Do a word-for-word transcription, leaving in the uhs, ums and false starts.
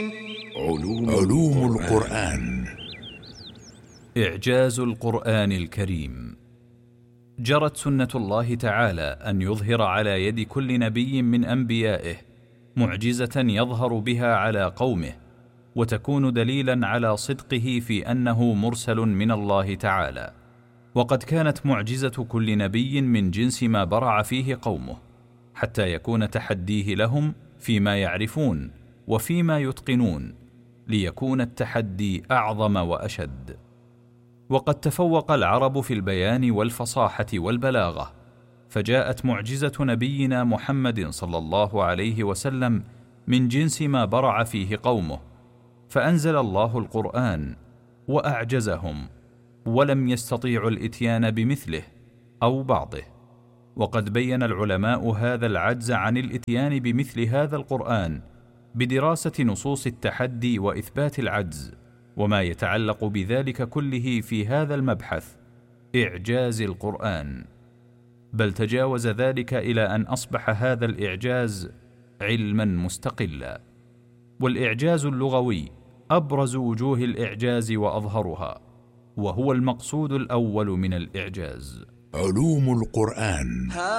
علوم, علوم القرآن. إعجاز القرآن الكريم. جرت سنة الله تعالى أن يظهر على يد كل نبي من أنبيائه معجزة يظهر بها على قومه، وتكون دليلا على صدقه في أنه مرسل من الله تعالى. وقد كانت معجزة كل نبي من جنس ما برع فيه قومه، حتى يكون تحديه لهم فيما يعرفون وفيما يتقنون، ليكون التحدي أعظم وأشد. وقد تفوق العرب في البيان والفصاحة والبلاغة، فجاءت معجزة نبينا محمد صلى الله عليه وسلم من جنس ما برع فيه قومه، فأنزل الله القرآن وأعجزهم، ولم يستطيعوا الإتيان بمثله أو بعضه. وقد بين العلماء هذا العجز عن الإتيان بمثل هذا القرآن بدراسة نصوص التحدي وإثبات العجز، وما يتعلق بذلك كله في هذا المبحث إعجاز القرآن. بل تجاوز ذلك إلى أن أصبح هذا الإعجاز علما مستقلا. والإعجاز اللغوي أبرز وجوه الإعجاز وأظهرها، وهو المقصود الأول من الإعجاز. علوم القرآن.